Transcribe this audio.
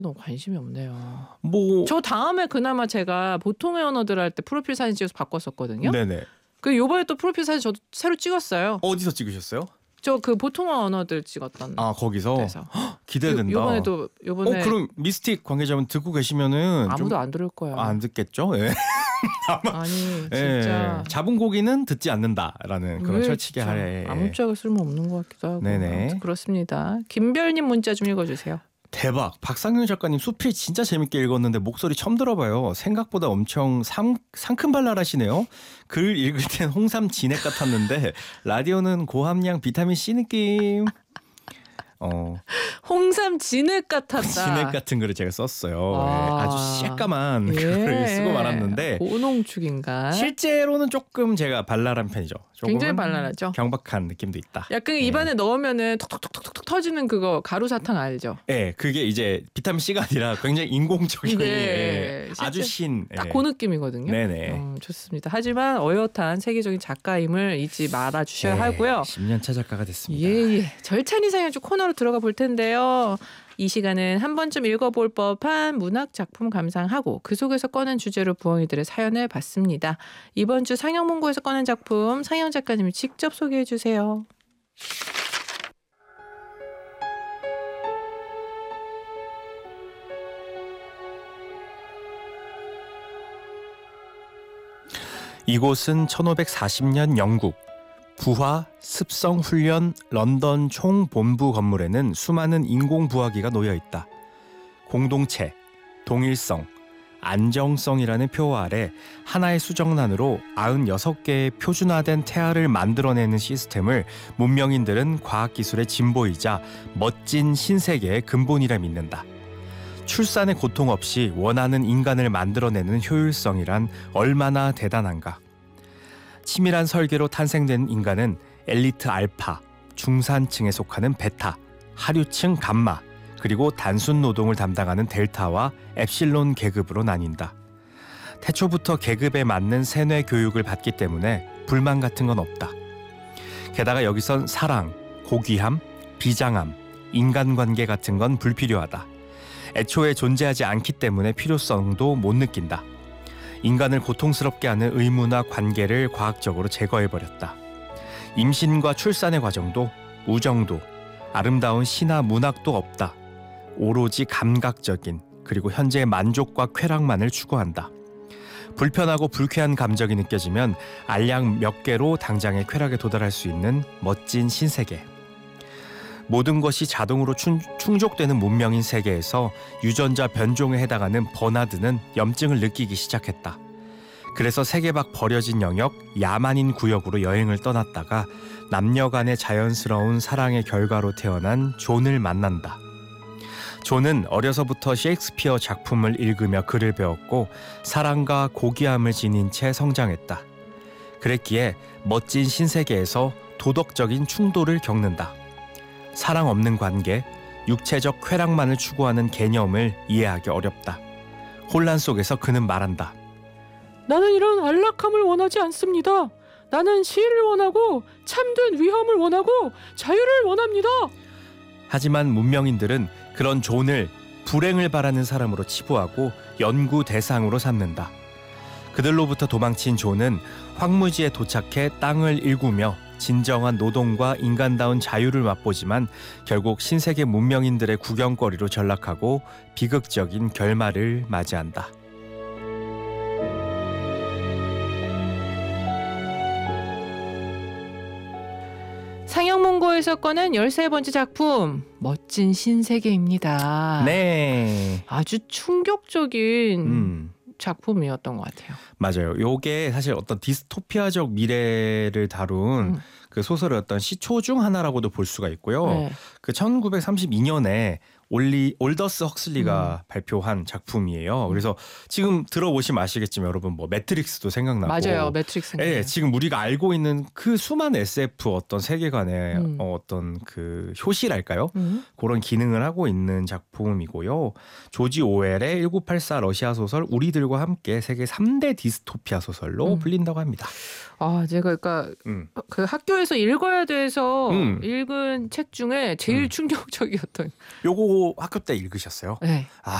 너무 관심이 없네요. 뭐 저 다음에 그나마 제가 보통의 언어들 할 때 프로필 사진 찍어서 바꿨었거든요. 네네. 그 요번에 또 프로필 사진 저도 새로 찍었어요. 어디서 찍으셨어요? 저 그 보통의 언어들 찍었던. 아 거기서 데서. 기대된다. 요번에 그럼 미스틱 관계자분 듣고 계시면은 아무도 좀... 안 들을 거야. 안 듣겠죠? 예. 아니 진짜 잡은 고기는 듣지 않는다라는 그런 철칙에 하에 아무짝에 쓸모없는 것 같기도 하고. 네네. 그렇습니다. 김별님 문자 좀 읽어주세요. 대박. 박상윤 작가님 수필 진짜 재밌게 읽었는데 목소리 처음 들어봐요. 생각보다 엄청 상큼발랄하시네요. 글 읽을 땐 홍삼 진액 같았는데 라디오는 고함량 비타민C 느낌. 홍삼 진액 같았다. 진액 같은 글을 제가 썼어요. 아. 아주 새까만 글을 쓰고 말았는데 고농축인가? 실제로는 조금 제가 발랄한 편이죠. 굉장히 발랄하죠. 경박한 느낌도 있다. 약간 입안에 넣으면은 톡톡톡톡 터지는 그거 가루 사탕 알죠? 네, 그게 이제 비타민 C가 아니라 굉장히 인공적인 네, 아주 신. 딱 그 느낌이거든요. 네네. 좋습니다. 하지만 어엿한 세계적인 작가임을 잊지 말아 주셔야 하고요. 10년차 작가가 됐습니다. 예. 절찬 이상의 코너로 들어가 볼 텐데요. 이 시간은 한 번쯤 읽어볼 법한 문학 작품 감상하고 그 속에서 꺼낸 주제로 부엉이들의 사연을 봤습니다. 이번 주 상영문고에서 꺼낸 작품 상영 작가님이 직접 소개해 주세요. 이곳은 1540년 영국 부하 습성훈련 런던 총본부 건물에는 수많은 인공부화기가 놓여있다. 공동체, 동일성, 안정성이라는 표어 아래 하나의 수정란으로 96개의 표준화된 태아를 만들어내는 시스템을 문명인들은 과학기술의 진보이자 멋진 신세계의 근본이라 믿는다. 출산의 고통 없이 원하는 인간을 만들어내는 효율성이란 얼마나 대단한가. 치밀한 설계로 탄생된 인간은 엘리트 알파, 중산층에 속하는 베타, 하류층 감마, 그리고 단순 노동을 담당하는 델타와 엡실론 계급으로 나뉜다. 태초부터 계급에 맞는 세뇌 교육을 받기 때문에 불만 같은 건 없다. 게다가 여기선 사랑, 고귀함, 비장함, 인간관계 같은 건 불필요하다. 애초에 존재하지 않기 때문에 필요성도 못 느낀다. 인간을 고통스럽게 하는 의무나 관계를 과학적으로 제거해버렸다. 임신과 출산의 과정도, 우정도, 아름다운 시나 문학도 없다. 오로지 감각적인 그리고 현재의 만족과 쾌락만을 추구한다. 불편하고 불쾌한 감정이 느껴지면 알약 몇 개로 당장의 쾌락에 도달할 수 있는 멋진 신세계. 모든 것이 자동으로 충족되는 문명인 세계에서 유전자 변종에 해당하는 버나드는 염증을 느끼기 시작했다. 그래서 세계 밖 버려진 영역 야만인 구역으로 여행을 떠났다가 남녀 간의 자연스러운 사랑의 결과로 태어난 존을 만난다. 존은 어려서부터 셰익스피어 작품을 읽으며 글을 배웠고 사랑과 고귀함을 지닌 채 성장했다. 그랬기에 멋진 신세계에서 도덕적인 충돌을 겪는다. 사랑 없는 관계, 육체적 쾌락만을 추구하는 개념을 이해하기 어렵다. 혼란 속에서 그는 말한다. 나는 이런 안락함을 원하지 않습니다. 나는 시를 원하고 참된 위험을 원하고 자유를 원합니다. 하지만 문명인들은 그런 존을 불행을 바라는 사람으로 치부하고 연구 대상으로 삼는다. 그들로부터 도망친 존은 황무지에 도착해 땅을 일구며 진정한 노동과 인간다운 자유를 맛보지만 결국 신세계 문명인들의 구경거리로 전락하고 비극적인 결말을 맞이한다. 상영문고에서 꺼낸 13번째 작품 멋진 신세계입니다. 네. 아주 충격적인 작품이었던 것 같아요. 맞아요. 요게 사실 어떤 디스토피아적 미래를 다룬 그 소설의 어떤 시초 중 하나라고도 볼 수가 있고요. 네. 그 1932년에 올더스 헉슬리가 발표한 작품이에요. 그래서 지금 들어보시면 아시겠지만 여러분 뭐 매트릭스도 생각나고 맞아요. 매트릭스. 네, 지금 우리가 알고 있는 그 수많은 SF 어떤 세계관의 어떤 그 효시랄까요? 그런 기능을 하고 있는 작품이고요. 조지 오웰의 1984 러시아 소설 우리들과 함께 세계 3대 디스토피아 소설로 불린다고 합니다. 아, 제가 그러니까 그 학교에서 읽어야 돼서 읽은 책 중에 제일 충격적이었던. 요거 또 학교 때 읽으셨어요? 네.